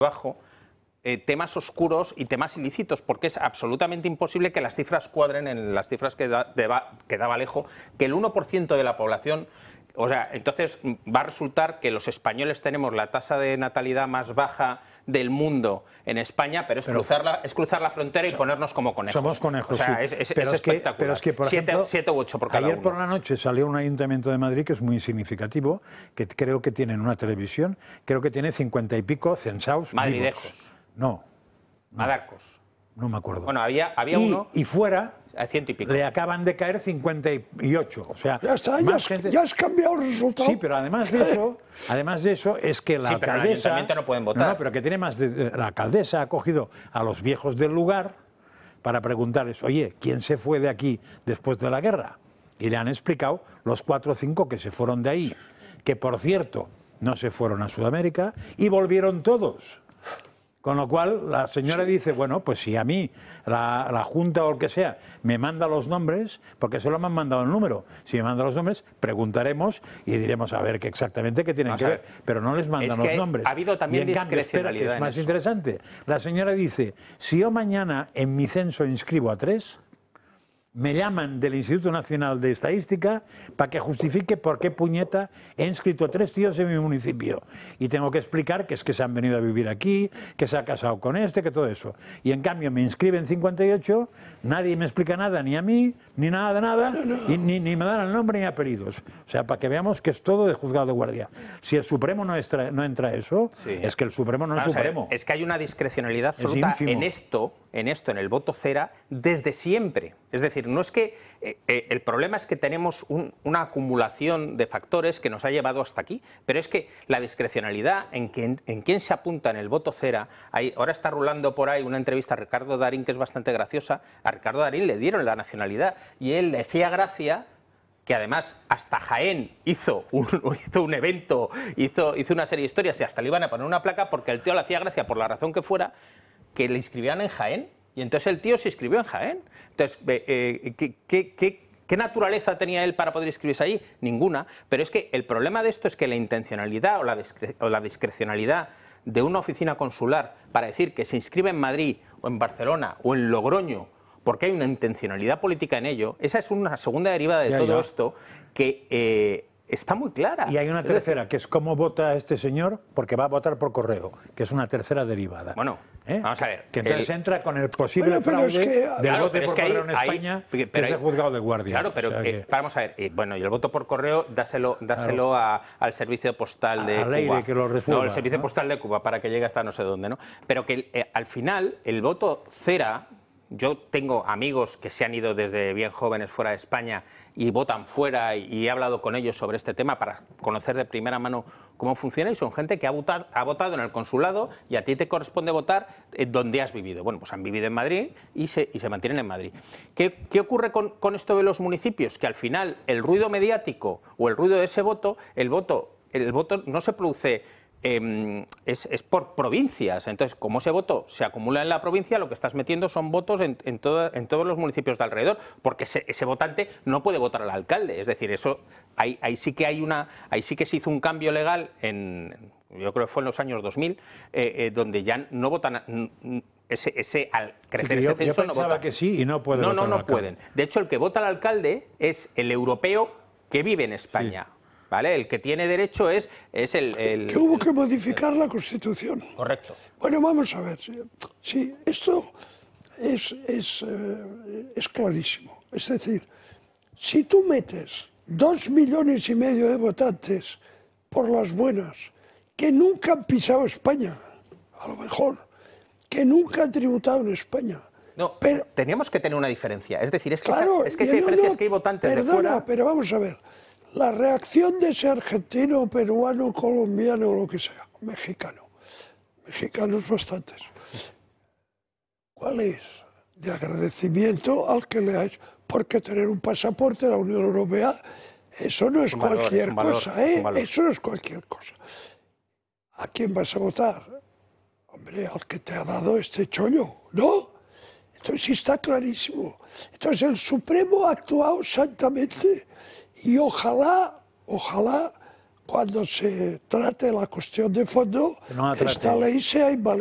bajo temas oscuros y temas ilícitos, porque es absolutamente imposible que las cifras cuadren en las cifras que da Vallejo, que el 1% de la población... O sea, entonces va a resultar que los españoles tenemos la tasa de natalidad más baja del mundo en España, pero es cruzar la frontera y ponernos como conejos. Somos conejos, o sea, sí. es pero espectacular. Pero es que, por ejemplo, 7 u 8 por cada ayer uno. por la noche salió un ayuntamiento de Madrid que es muy significativo, que creo que tienen una televisión, creo que tiene 50 y pico censados Madridejos. vivos. No. Madacos. No me acuerdo. Bueno, había uno... Y fuera... A 100 y pico. Le acaban de caer 58. O sea, ya está, ya has cambiado el resultado. Sí, pero además de eso es que la alcaldesa... Pero en el ayuntamiento no pueden votar. No, pero que tiene más la alcaldesa ha cogido a los viejos del lugar para preguntarles, oye, ¿quién se fue de aquí después de la guerra? Y le han explicado los 4 o 5 que se fueron de ahí, que por cierto no se fueron a Sudamérica y volvieron todos. Con lo cual, la señora dice, bueno, pues si a mí la Junta o el que sea me manda los nombres, porque solo me han mandado el número, si me manda los nombres, preguntaremos y diremos a ver qué exactamente qué tienen que ver, pero no les mandan los nombres. Ha habido también discrecionalidad. Que es más interesante. La señora dice, si yo mañana en mi censo inscribo a 3... me llaman del Instituto Nacional de Estadística para que justifique por qué puñeta he inscrito 3 tíos en mi municipio. Y tengo que explicar que es que se han venido a vivir aquí, que se ha casado con este, que todo eso. Y en cambio me inscriben 58, nadie me explica nada, ni a mí, ni nada de nada, y ni me dan el nombre ni apellidos. O sea, para que veamos que es todo de juzgado de guardia. Si el Supremo no entra eso, sí, es que el Supremo no es Supremo. Es que hay una discrecionalidad absoluta en el voto cera desde siempre. Es decir, no es que el problema es que tenemos una acumulación de factores que nos ha llevado hasta aquí, pero es que la discrecionalidad en quién se apunta en el voto cera, ahora está rulando por ahí una entrevista a Ricardo Darín que es bastante graciosa. A Ricardo Darín le dieron la nacionalidad y él le hacía gracia que además hasta Jaén hizo un evento, hizo una serie de historias y hasta le iban a poner una placa porque el tío le hacía gracia, por la razón que fuera, que le inscribieran en Jaén. Y entonces el tío se inscribió en Jaén. Entonces, ¿qué naturaleza tenía él para poder inscribirse ahí? Ninguna. Pero es que el problema de esto es que la intencionalidad o la discrecionalidad de una oficina consular para decir que se inscribe en Madrid o en Barcelona o en Logroño porque hay una intencionalidad política en ello, esa es una segunda derivada de todo esto que... está muy clara. Y hay una tercera, que es cómo vota este señor, porque va a votar por correo, que es una tercera derivada. Bueno, vamos a ver. Que entonces entra con el posible fraude del voto por correo en España, que es el juzgado de guardia. Claro, pero vamos a ver, y el voto por correo, dáselo al servicio postal de Cuba. Leire, que lo resuelva. No, el servicio postal de Cuba, para que llegue hasta no sé dónde, ¿no? Pero que al final, el voto cera... Yo tengo amigos que se han ido desde bien jóvenes fuera de España y votan fuera y he hablado con ellos sobre este tema para conocer de primera mano cómo funciona y son gente que ha votado en el consulado y a ti te corresponde votar donde has vivido. Bueno, pues han vivido en Madrid y se mantienen en Madrid. ¿Qué ocurre con esto de los municipios? Que al final el ruido mediático o el ruido de ese voto, el voto no se produce... es por provincias. Entonces, como ese voto se acumula en la provincia, lo que estás metiendo son votos en todos los municipios de alrededor, porque ese votante no puede votar al alcalde. Es decir, eso ahí sí que se hizo un cambio legal yo creo que fue en los años 2000, donde ya no votan al crecer ese censo no votan. Que sí y no pueden votar no pueden. De hecho, el que vota al alcalde es el europeo que vive en España. Sí. ¿Vale? El que tiene derecho es el... Que hubo que modificar la Constitución. Correcto. Bueno, vamos a ver. Sí, esto es clarísimo. Es decir, si tú metes 2,5 millones de votantes por las buenas, que nunca han pisado España, a lo mejor, que nunca han tributado en España... No, pero teníamos que tener una diferencia. Es decir, esa diferencia es que hay votantes de fuera... pero vamos a ver. La reacción de ese argentino, peruano, colombiano o lo que sea, mexicanos bastantes, ¿cuál es? De agradecimiento al que le ha hecho, porque tener un pasaporte de la Unión Europea, eso no es cualquier cosa, ¿eh? Eso no es cualquier cosa. ¿A quién vas a votar? Hombre, al que te ha dado este chollo, ¿no? Entonces sí está clarísimo. Entonces el Supremo ha actuado santamente. Y ojalá, cuando se trate la cuestión de fondo, esta ley sea invalidada.